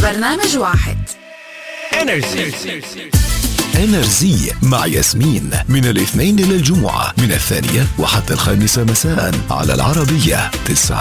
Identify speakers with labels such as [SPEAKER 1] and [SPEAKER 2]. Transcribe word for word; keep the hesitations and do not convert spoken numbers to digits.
[SPEAKER 1] برنامج واحد.
[SPEAKER 2] انرجي
[SPEAKER 3] انرجي مع ياسمين من الاثنين إلى الجمعة من الثانية وحتى الخامسة مساء على العربية تسعة.